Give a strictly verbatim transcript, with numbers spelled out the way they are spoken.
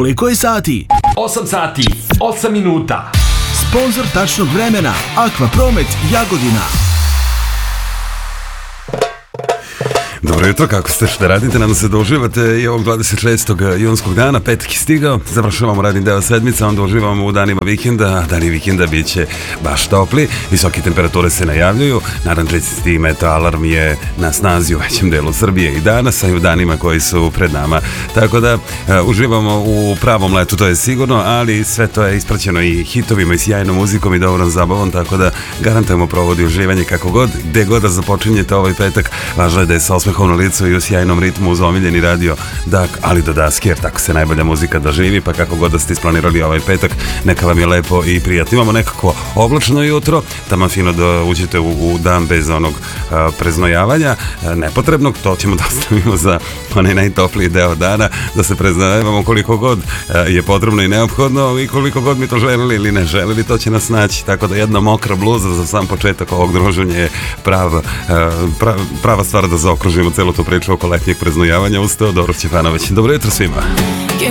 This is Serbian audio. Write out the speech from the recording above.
Koliko je sati? osam sati, osam minuta. Sponzor tačnog vremena Aqua Promet Jagodina. Dobro jutro, kako ste, šta radite? Nadam se da uživate i ovog dvadeset šestog junskog dana, petak je stigao, završavamo radni deo sedmica, onda uživamo u danima vikenda, dani vikenda bit će baš topli, visoke temperature se najavljuju, narančasti meteo alarm je na snazi u većem delu Srbije i danas, a i u danima koji su pred nama, tako da uh, uživamo u pravom letu, to je sigurno, ali sve to je ispraćeno i hitovima i sjajnom muzikom i dobrom zabavom, tako da garantujemo provodi uživanje kako god, gde god da započinjete ovaj petak, važno je da je sa osmehom na licu i u sjajnom ritmu uz omiljeni radio Dak, ali do daske, jer tako se najbolja muzika doživi, pa kako god da ste isplanirali ovaj petak, neka vam je lepo i prijatno. Imamo nekako oblačno jutro, tamo fino da uđete u, u dan bez onog a, preznojavanja a, nepotrebnog, to ćemo da ostavimo za onaj najtopliji deo dana, da se preznojavamo koliko god a, je potrebno i neophodno i koliko god mi to želili ili ne želili, to će nas naći, tako da jedna mokra bluza za sam početak ovog druženja je prava, a, pra, prava stvar da zaokružimo celu tu priču oko letnjeg preznojavanja. Uz to Doro Ćefanović. Dobro jutro svima.